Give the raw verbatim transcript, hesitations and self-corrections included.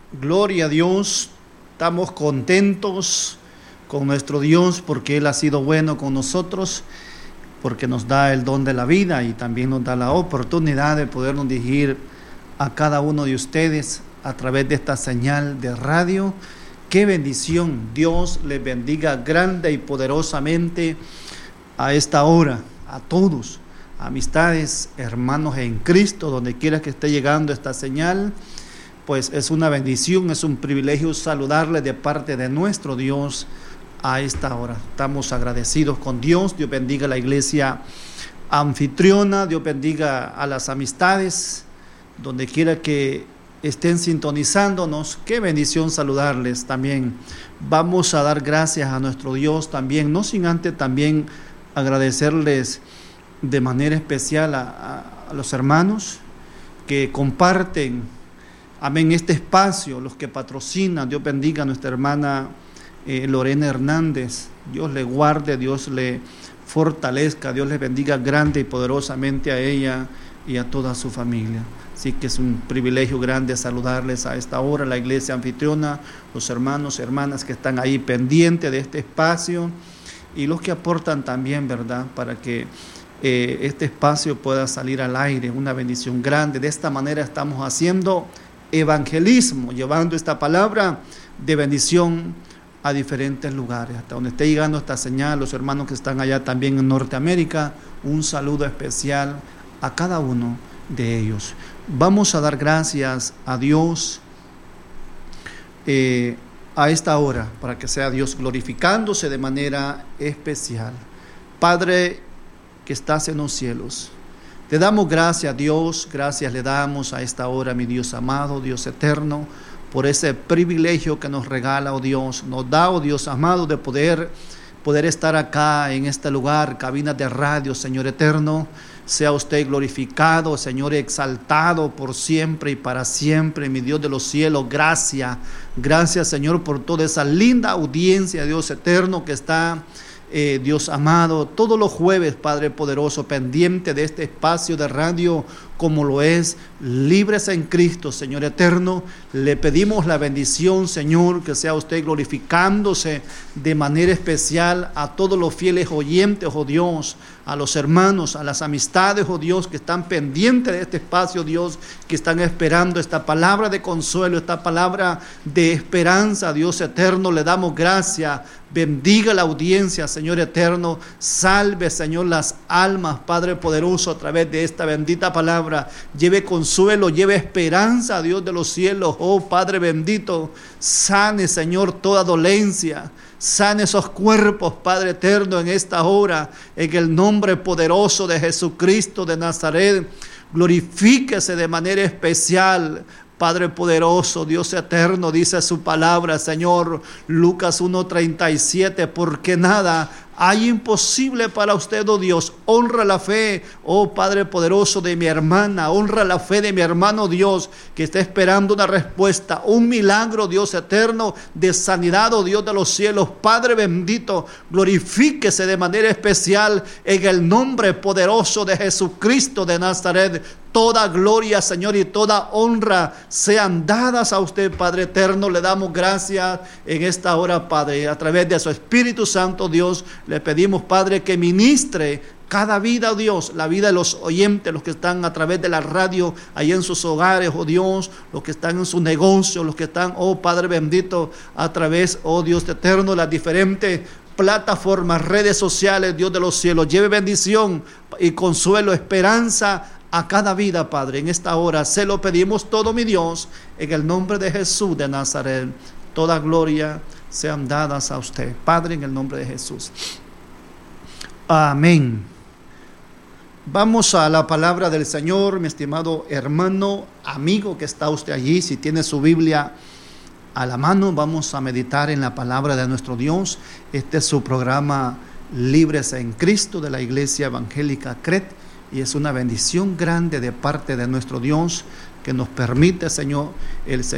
Gloria a Dios, estamos contentos con nuestro Dios porque Él ha sido bueno con nosotros, porque nos da el don de la vida y también nos da la oportunidad de podernos dirigir a cada uno de ustedes a través de esta señal de radio. ¡Qué bendición! Dios les bendiga grande y poderosamente a esta hora, a todos, amistades, hermanos en Cristo, donde quiera que esté llegando esta señal. Pues es una bendición, es un privilegio saludarles de parte de nuestro Dios a esta hora. Estamos agradecidos con Dios. Dios bendiga a la iglesia anfitriona, Dios bendiga a las amistades, donde quiera que estén sintonizándonos. Qué bendición saludarles también. Vamos a dar gracias a nuestro Dios también, no sin antes también agradecerles de manera especial a, a, a los hermanos que comparten, amén, este espacio, los que patrocinan. Dios bendiga a nuestra hermana eh, Lorena Hernández. Dios le guarde, Dios le fortalezca, Dios le bendiga grande y poderosamente a ella y a toda su familia. Así que es un privilegio grande saludarles a esta hora, la iglesia anfitriona, los hermanos y hermanas que están ahí pendientes de este espacio y los que aportan también, ¿verdad?, para que eh, este espacio pueda salir al aire. Una bendición grande. De esta manera estamos haciendo evangelismo, llevando esta palabra de bendición a diferentes lugares, hasta donde esté llegando esta señal. Los hermanos que están allá también en Norteamérica, un saludo especial a cada uno de ellos. Vamos a dar gracias a Dios eh, a esta hora, para que sea Dios glorificándose de manera especial. Padre que estás en los cielos, te damos gracias, Dios, gracias le damos a esta hora, mi Dios amado, Dios eterno, por ese privilegio que nos regala, oh Dios, nos da, oh Dios amado, de poder, poder estar acá en este lugar, cabina de radio, Señor eterno. Sea usted glorificado, Señor, exaltado por siempre y para siempre, mi Dios de los cielos. Gracias, gracias, Señor, por toda esa linda audiencia, Dios eterno, que está Eh, Dios amado, todos los jueves, Padre poderoso, pendiente de este espacio de radio, como lo es Libres en Cristo, Señor eterno. Le pedimos la bendición, Señor, que sea usted glorificándose de manera especial a todos los fieles oyentes, oh Dios, a los hermanos, a las amistades, oh Dios, que están pendientes de este espacio, Dios, que están esperando esta palabra de consuelo, esta palabra de esperanza, Dios eterno. Le damos gracias. Bendiga la audiencia, Señor eterno. Salve, Señor, las almas, Padre poderoso, a través de esta bendita palabra. Lleve consuelo, lleve esperanza, Dios de los cielos. Oh Padre bendito, sane, Señor, toda dolencia. Sane esos cuerpos, Padre eterno, en esta hora, en el nombre poderoso de Jesucristo de Nazaret. Glorifíquese de manera especial, Padre poderoso, Dios eterno. Dice su palabra, Señor, Lucas uno treinta y siete, porque nada hay imposible para usted, oh Dios. Honra la fe, oh Padre poderoso, de mi hermana. Honra la fe de mi hermano, Dios, que está esperando una respuesta, un milagro, Dios eterno, de sanidad, oh Dios de los cielos. Padre bendito, glorifíquese de manera especial en el nombre poderoso de Jesucristo de Nazaret. Toda gloria, Señor, y toda honra sean dadas a usted, Padre eterno. Le damos gracias en esta hora, Padre, a través de su Espíritu Santo, Dios. Le pedimos, Padre, que ministre cada vida, oh Dios, la vida de los oyentes, los que están a través de la radio, ahí en sus hogares, oh Dios, los que están en sus negocios, los que están, oh Padre bendito, a través, oh Dios eterno, las diferentes plataformas, redes sociales, Dios de los cielos. Lleve bendición y consuelo, esperanza a cada vida, Padre, en esta hora. Se lo pedimos todo, mi Dios, en el nombre de Jesús de Nazaret. Toda gloria sean dadas a usted, Padre, en el nombre de Jesús. Amén. Vamos a la palabra del Señor, mi estimado hermano, amigo que está usted allí. Si tiene su Biblia a la mano, vamos a meditar en la palabra de nuestro Dios. Este es su programa Libres en Cristo de la Iglesia Evangélica C R E T. Y es una bendición grande de parte de nuestro Dios que nos permite, Señor, el Señor.